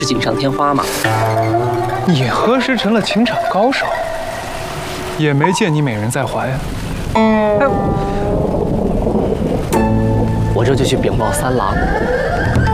是锦上添花嘛。 你何时成了情场高手？也没见你美人在怀啊。 我这就去禀报三郎。